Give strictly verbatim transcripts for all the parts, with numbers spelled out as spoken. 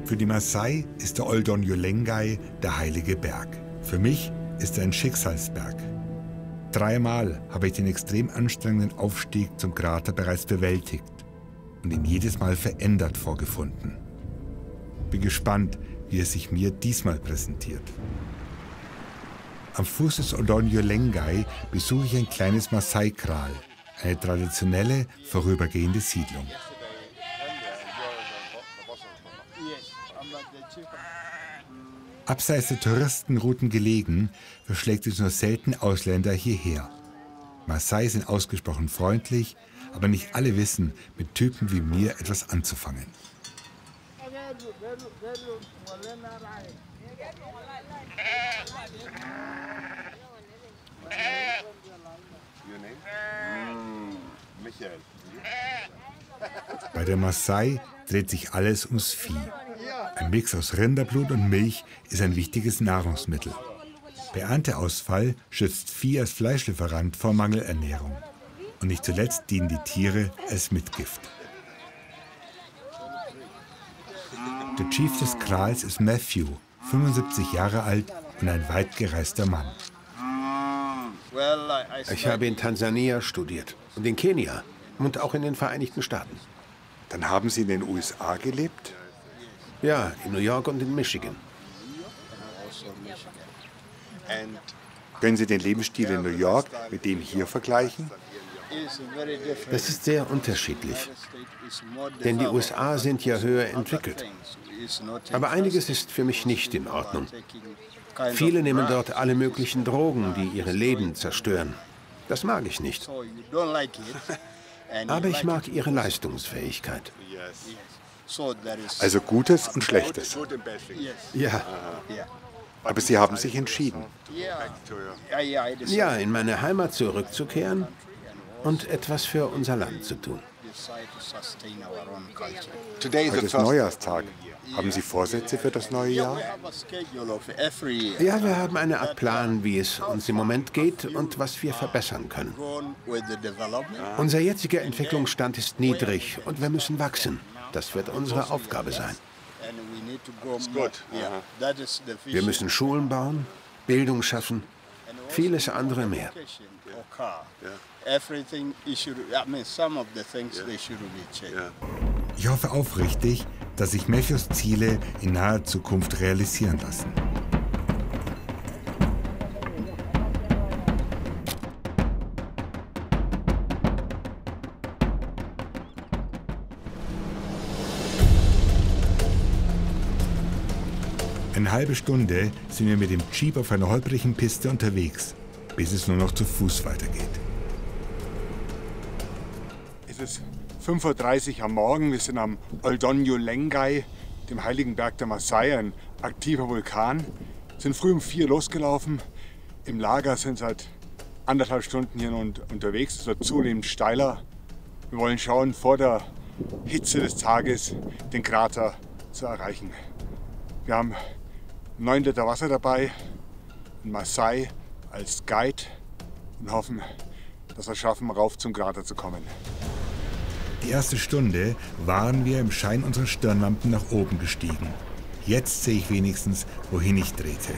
Für die Maasai ist der Oldonyo Lengai der heilige Berg. Für mich ist er ein Schicksalsberg. Dreimal habe ich den extrem anstrengenden Aufstieg zum Krater bereits bewältigt und ihn jedes Mal verändert vorgefunden. Bin gespannt, wie er sich mir diesmal präsentiert. Am Fuß des Oldonyo Lengai besuche ich ein kleines Maasai-Kraal, eine traditionelle, vorübergehende Siedlung. Abseits der Touristenrouten gelegen, verschlägt es nur selten Ausländer hierher. Maasai sind ausgesprochen freundlich, aber nicht alle wissen, mit Typen wie mir etwas anzufangen. Bei der Maasai dreht sich alles ums Vieh. Ein Mix aus Rinderblut und Milch ist ein wichtiges Nahrungsmittel. Bei Ernteausfall schützt Vieh als Fleischlieferant vor Mangelernährung. Und nicht zuletzt dienen die Tiere als Mitgift. Der Chief des Krals ist Matthew, fünfundsiebzig Jahre alt und ein weit gereister Mann. Ich habe in Tansania studiert und in Kenia und auch in den Vereinigten Staaten. Dann haben Sie in den U S A gelebt? Ja, in New York und in Michigan. Können Sie den Lebensstil in New York mit dem hier vergleichen? Das ist sehr unterschiedlich, denn die U S A sind ja höher entwickelt. Aber einiges ist für mich nicht in Ordnung. Viele nehmen dort alle möglichen Drogen, die ihre Leben zerstören. Das mag ich nicht. Aber ich mag ihre Leistungsfähigkeit. Also Gutes und Schlechtes. Ja. Aber Sie haben sich entschieden. Ja, in meine Heimat zurückzukehren und etwas für unser Land zu tun. Heute ist Neujahrstag. Haben Sie Vorsätze für das neue Jahr? Ja, wir haben eine Art Plan, wie es uns im Moment geht und was wir verbessern können. Unser jetziger Entwicklungsstand ist niedrig und wir müssen wachsen. Das wird unsere Aufgabe sein. Wir müssen Schulen bauen, Bildung schaffen, vieles andere mehr. Ich hoffe aufrichtig, dass sich Matthews Ziele in naher Zukunft realisieren lassen. Eine halbe Stunde sind wir mit dem Jeep auf einer holprigen Piste unterwegs, bis es nur noch zu Fuß weitergeht. Es ist fünf Uhr dreißig am Morgen. Wir sind am Oldonyo Lengai, dem heiligen Berg der Maasai, ein aktiver Vulkan. Wir sind früh um vier losgelaufen. Im Lager sind seit anderthalb Stunden hier und unterwegs. Es wird zunehmend steiler. Wir wollen schauen, vor der Hitze des Tages den Krater zu erreichen. Wir haben neun Liter Wasser dabei, ein Maasai als Guide und hoffen, dass wir es schaffen, rauf zum Krater zu kommen. Die erste Stunde waren wir im Schein unserer Stirnlampen nach oben gestiegen. Jetzt sehe ich wenigstens, wohin ich drehte.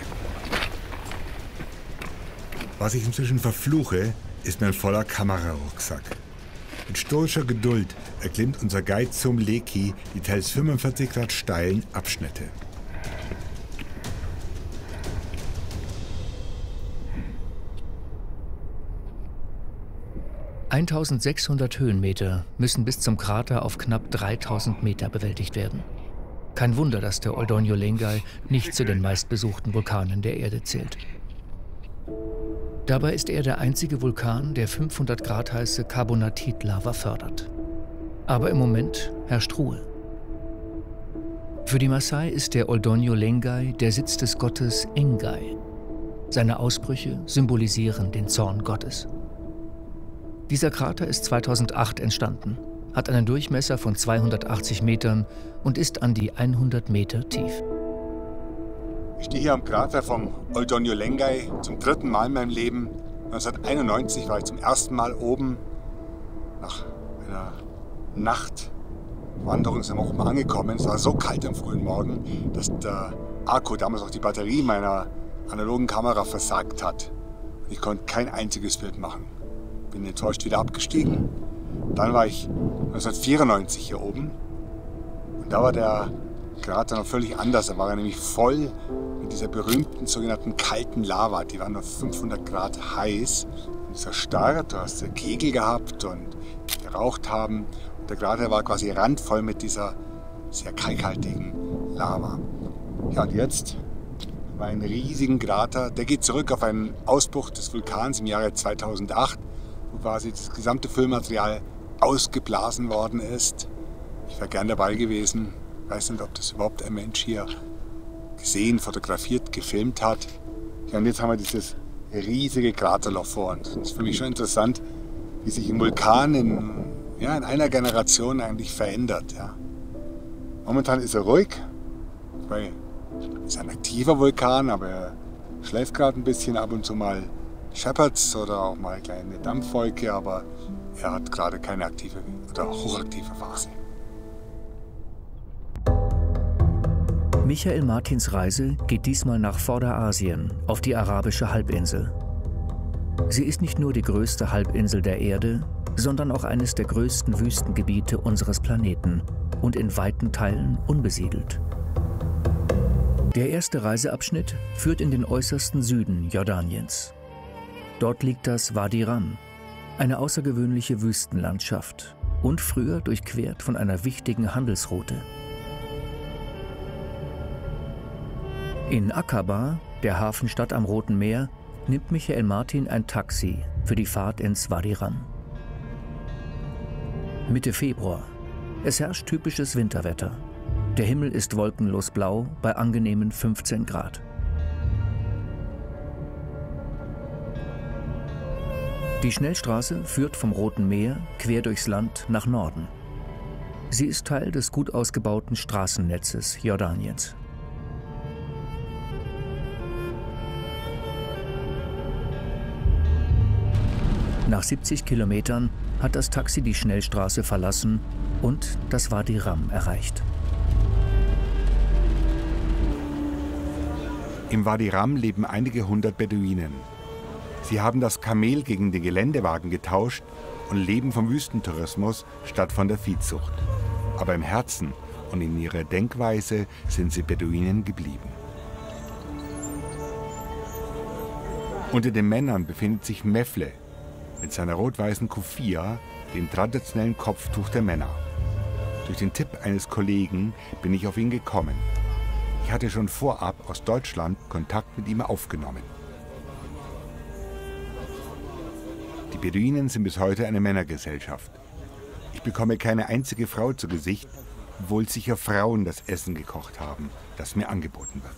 Was ich inzwischen verfluche, ist mein voller Kamerarucksack. Mit stoischer Geduld erklimmt unser Guide zum Leki die teils fünfundvierzig Grad steilen Abschnitte. eintausendsechshundert Höhenmeter müssen bis zum Krater auf knapp dreitausend Meter bewältigt werden. Kein Wunder, dass der Oldonyo Lengai nicht zu den meistbesuchten Vulkanen der Erde zählt. Dabei ist er der einzige Vulkan, der fünfhundert Grad heiße Carbonatitlava fördert. Aber im Moment herrscht Ruhe. Für die Maasai ist der Oldonyo Lengai der Sitz des Gottes Engai. Seine Ausbrüche symbolisieren den Zorn Gottes. Dieser Krater ist zweitausendacht entstanden, hat einen Durchmesser von zweihundertachtzig Metern und ist an die hundert Meter tief. Ich stehe hier am Krater vom Oldonyo Lengai zum dritten Mal in meinem Leben. neunzehnhunderteinundneunzig war ich zum ersten Mal oben. Nach einer Nacht Wanderung sind wir oben angekommen. Es war so kalt am frühen Morgen, dass der Akku, damals auch die Batterie meiner analogen Kamera, versagt hat. Ich konnte kein einziges Bild machen. Bin enttäuscht wieder abgestiegen. Dann war ich neunzehnhundertvierundneunzig hier oben. Und da war der Krater noch völlig anders. Da war er nämlich voll mit dieser berühmten sogenannten kalten Lava. Die war nur fünfhundert Grad heiß. Und ist erstarrt, du hast Kegel gehabt und geraucht haben. Und der Krater war quasi randvoll mit dieser sehr kalkhaltigen Lava. Ja, und jetzt war ein riesigen Krater. Der geht zurück auf einen Ausbruch des Vulkans im Jahre zweitausendacht, wo quasi das gesamte Füllmaterial ausgeblasen worden ist. Ich wäre gern dabei gewesen. Ich weiß nicht, ob das überhaupt ein Mensch hier gesehen, fotografiert, gefilmt hat. Ja, und jetzt haben wir dieses riesige Kraterloch vor uns. Das ist für mich schon interessant, wie sich ein Vulkan in, ja, in einer Generation eigentlich verändert. Ja. Momentan ist er ruhig, weil es ist ein aktiver Vulkan, aber er schläft gerade ein bisschen, ab und zu mal scheppert's oder auch mal kleine Dampfwolke, aber er hat gerade keine aktive oder hochaktive Phase. Michael Martins Reise geht diesmal nach Vorderasien, auf die arabische Halbinsel. Sie ist nicht nur die größte Halbinsel der Erde, sondern auch eines der größten Wüstengebiete unseres Planeten und in weiten Teilen unbesiedelt. Der erste Reiseabschnitt führt in den äußersten Süden Jordaniens. Dort liegt das Wadi Ram, eine außergewöhnliche Wüstenlandschaft und früher durchquert von einer wichtigen Handelsroute. In Aqaba, der Hafenstadt am Roten Meer, nimmt Michael Martin ein Taxi für die Fahrt ins Wadi Ram. Mitte Februar. Es herrscht typisches Winterwetter. Der Himmel ist wolkenlos blau bei angenehmen fünfzehn Grad. Die Schnellstraße führt vom Roten Meer quer durchs Land nach Norden. Sie ist Teil des gut ausgebauten Straßennetzes Jordaniens. Nach siebzig Kilometern hat das Taxi die Schnellstraße verlassen und das Wadi Ram erreicht. Im Wadi Ram leben einige hundert Beduinen. Sie haben das Kamel gegen den Geländewagen getauscht und leben vom Wüstentourismus statt von der Viehzucht. Aber im Herzen und in ihrer Denkweise sind sie Beduinen geblieben. Unter den Männern befindet sich Mefle mit seiner rot-weißen Kufia, dem traditionellen Kopftuch der Männer. Durch den Tipp eines Kollegen bin ich auf ihn gekommen. Ich hatte schon vorab aus Deutschland Kontakt mit ihm aufgenommen. Die Beduinen sind bis heute eine Männergesellschaft. Ich bekomme keine einzige Frau zu Gesicht, obwohl sicher Frauen das Essen gekocht haben, das mir angeboten wird.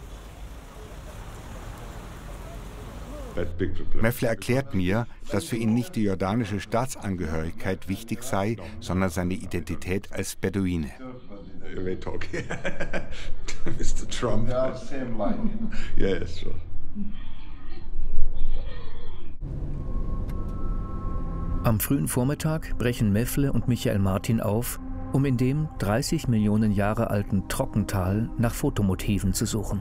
Mefle erklärt mir, dass für ihn nicht die jordanische Staatsangehörigkeit wichtig sei, sondern seine Identität als Beduine. Mister Trump. Yes, sure. Am frühen Vormittag brechen Mefle und Michael Martin auf, um in dem dreißig Millionen Jahre alten Trockental nach Fotomotiven zu suchen.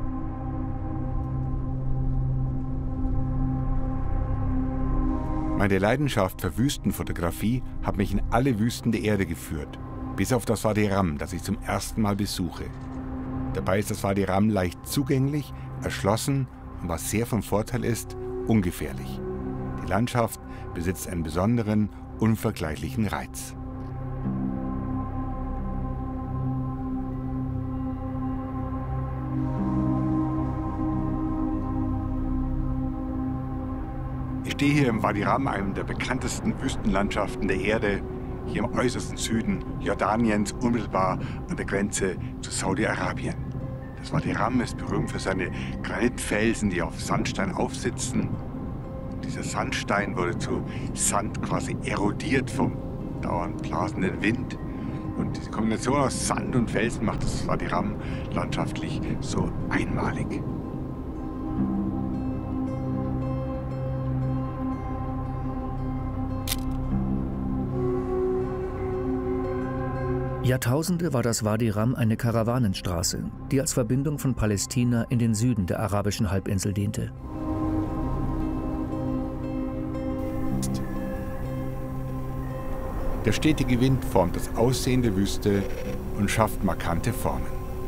Meine Leidenschaft für Wüstenfotografie hat mich in alle Wüsten der Erde geführt, bis auf das Wadi Ram, das ich zum ersten Mal besuche. Dabei ist das Wadi Ram leicht zugänglich, erschlossen und was sehr von Vorteil ist, ungefährlich. Die Landschaft besitzt einen besonderen, unvergleichlichen Reiz. Ich stehe hier im Wadi Ram, einem der bekanntesten Wüstenlandschaften der Erde, hier im äußersten Süden Jordaniens, unmittelbar an der Grenze zu Saudi-Arabien. Das Wadi Ram ist berühmt für seine Granitfelsen, die auf Sandstein aufsitzen. Dieser Sandstein wurde zu Sand quasi erodiert vom dauernd blasenden Wind. Und diese Kombination aus Sand und Felsen macht das Wadi Ram landschaftlich so einmalig. Jahrtausende war das Wadi Ram eine Karawanenstraße, die als Verbindung von Palästina in den Süden der arabischen Halbinsel diente. Der stetige Wind formt das Aussehen der Wüste und schafft markante Formen.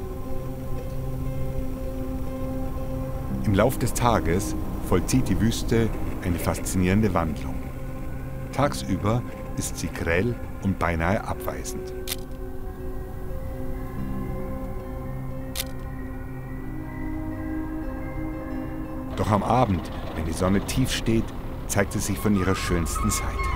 Im Lauf des Tages vollzieht die Wüste eine faszinierende Wandlung. Tagsüber ist sie grell und beinahe abweisend. Doch am Abend, wenn die Sonne tief steht, zeigt sie sich von ihrer schönsten Seite.